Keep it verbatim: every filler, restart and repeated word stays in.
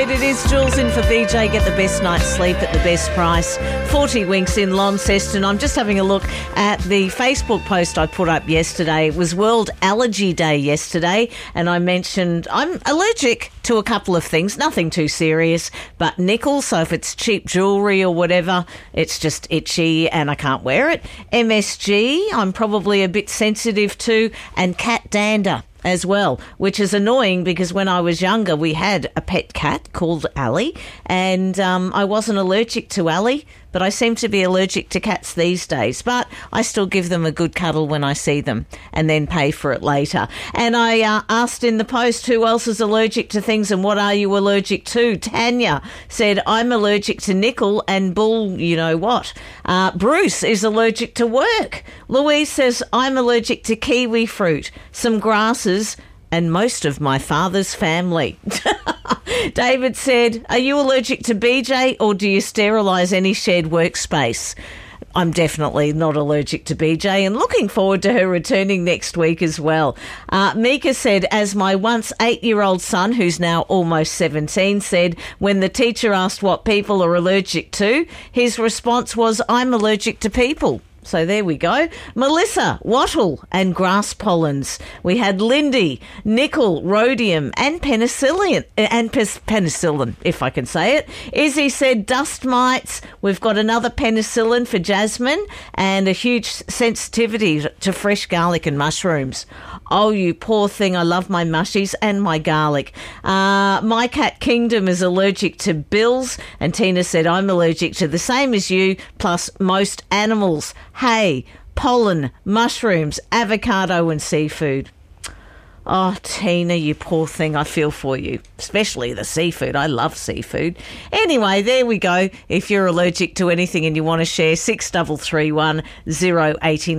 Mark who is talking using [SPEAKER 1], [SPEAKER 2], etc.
[SPEAKER 1] indeed it is. Jules in for B J. Get the best night's sleep at the best price. forty Winks in Launceston. I'm just having a look at the Facebook post I put up yesterday. It was World Allergy Day yesterday, and I mentioned I'm allergic to a couple of things, nothing too serious, but nickel, so if it's cheap jewellery or whatever, it's just itchy and I can't wear it. M S G, I'm probably a bit sensitive to, and cat dander as well, which is annoying because when I was younger we had a pet cat called Allie, and um, I wasn't allergic to Allie, but I seem to be allergic to cats these days. But I still give them a good cuddle when I see them and then pay for it later. And I uh, asked in the post who else is allergic to things and what are you allergic to. Tanya said, I'm allergic to nickel and bull, you know what. Uh, Bruce is allergic to work. Louise says, I'm allergic to kiwi fruit, some grasses, and most of my father's family. David said, are you allergic to B J or do you sterilise any shared workspace? I'm definitely not allergic to B J and looking forward to her returning next week as well. Uh, Mika said, as my once eight-year-old son, who's now almost seventeen, said, when the teacher asked what people are allergic to, his response was, I'm allergic to people. So there we go. Melissa, wattle and grass pollens. We had Lindy, nickel, rhodium and penicillin, and penicillin, if I can say it. Izzy said dust mites. We've got another penicillin for Jasmine and a huge sensitivity to fresh garlic and mushrooms. Oh, you poor thing. I love my mushies and my garlic. Uh, my cat Kingdom is allergic to bills, and Tina said I'm allergic to the same as you, plus most animals. Hay, pollen, mushrooms, avocado and seafood. Oh, Tina, you poor thing. I feel for you, especially the seafood. I love seafood. Anyway, there we go. If you're allergic to anything and you want to share, six three three one, zero eight nine.